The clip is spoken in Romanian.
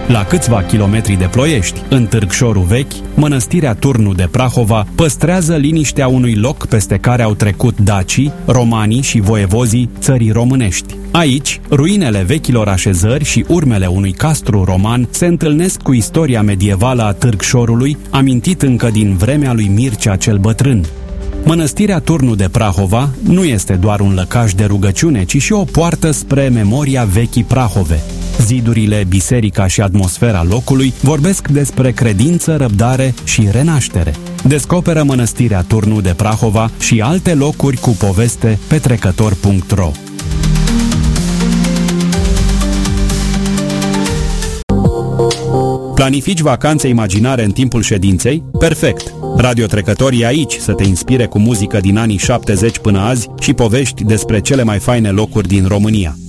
La câțiva kilometri de Ploiești, în Târgșorul Vechi, mănăstirea Turnu de Prahova păstrează liniștea unui loc peste care au trecut dacii, romanii și voievozii țării românești. Aici, ruinele vechilor așezări și urmele unui castru roman se întâlnesc cu istoria medievală a Târgșorului, amintit încă din vremea lui Mircea cel Bătrân. Mănăstirea Turnu de Prahova nu este doar un lăcaș de rugăciune, ci și o poartă spre memoria vechii Prahove. Zidurile, biserica și atmosfera locului vorbesc despre credință, răbdare și renaștere. Descoperă Mănăstirea Turnu de Prahova și alte locuri cu poveste pe trecător.ro. Planifici vacanțe imaginare în timpul ședinței? Perfect! Radio Trecător e aici să te inspire cu muzică din anii 70 până azi și povești despre cele mai faine locuri din România.